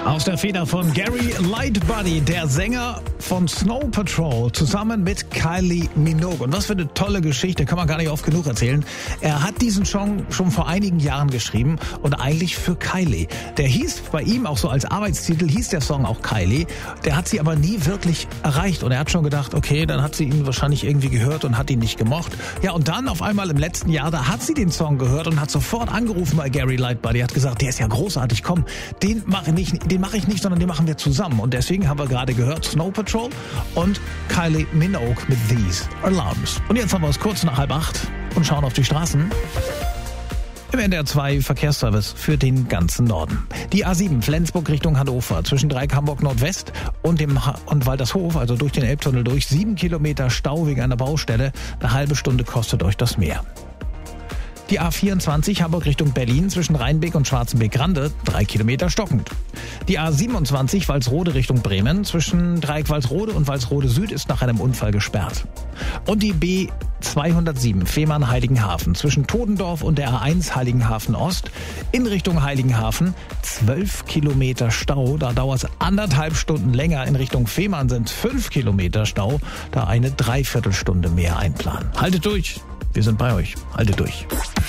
Aus der Feder von Gary Lightbody, der Sänger von Snow Patrol, zusammen mit Kylie Minogue. Und was für eine tolle Geschichte, kann man gar nicht oft genug erzählen. Er hat diesen Song schon vor einigen Jahren geschrieben und eigentlich für Kylie. Der hieß bei ihm auch so als Arbeitstitel, hieß der Song auch Kylie. Der hat sie aber nie wirklich erreicht und er hat schon gedacht, okay, dann hat sie ihn wahrscheinlich irgendwie gehört und hat ihn nicht gemocht. Ja, und dann auf einmal im letzten Jahr, da hat sie den Song gehört und hat sofort angerufen bei Gary Lightbody, hat gesagt, der ist ja großartig, komm, den mache ich nicht, sondern den machen wir zusammen. Und deswegen haben wir gerade gehört Snow Patrol und Kylie Minogue mit These Alarms. Und jetzt haben wir es kurz nach 7:30 und schauen auf die Straßen. Im NDR 2 Verkehrsservice für den ganzen Norden. Die A7 Flensburg Richtung Hannover zwischen Dreieck Hamburg Nordwest und Waldershof, also durch den Elbtunnel durch, 7 Kilometer Stau wegen einer Baustelle. Eine halbe Stunde kostet euch das mehr. Die A24 Hamburg Richtung Berlin zwischen Rheinbeck und Schwarzenbeck-Grande 3 Kilometer stockend. Die A27 Walsrode Richtung Bremen zwischen Dreieck Walsrode und Walsrode Süd ist nach einem Unfall gesperrt. Und die B207 Fehmarn-Heiligenhafen zwischen Todendorf und der A1 Heiligenhafen Ost in Richtung Heiligenhafen 12 Kilometer Stau. Da dauert es 1,5 Stunden länger. In Richtung Fehmarn sind 5 Kilometer Stau. Da eine Dreiviertelstunde mehr einplanen. Haltet durch. Wir sind bei euch. Haltet durch.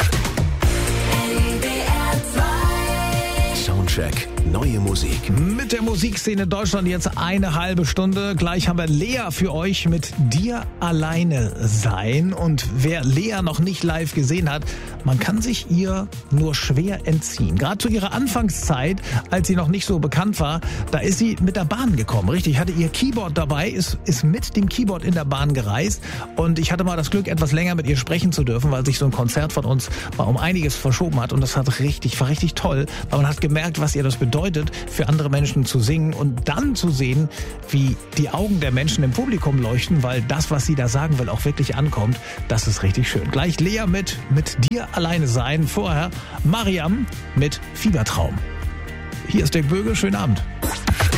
Soundcheck. Neue Musik. Mit der Musikszene Deutschland jetzt eine halbe Stunde. Gleich haben wir Lea für euch mit Dir alleine sein. Und wer Lea noch nicht live gesehen hat, man kann sich ihr nur schwer entziehen. Gerade zu ihrer Anfangszeit, als sie noch nicht so bekannt war, da ist sie mit der Bahn gekommen. Richtig, hatte ihr Keyboard dabei, ist mit dem Keyboard in der Bahn gereist. Und ich hatte mal das Glück, etwas länger mit ihr sprechen zu dürfen, weil sich so ein Konzert von uns mal um einiges verschoben hat. Und das war richtig toll, weil man hat gemerkt, was ihr das bedeutet, für andere Menschen zu singen und dann zu sehen, wie die Augen der Menschen im Publikum leuchten, weil das, was sie da sagen will, auch wirklich ankommt. Das ist richtig schön. Gleich Lea mit Dir alleine sein. Vorher Mariam mit Fiebertraum. Hier ist Dirk Böge. Schönen Abend.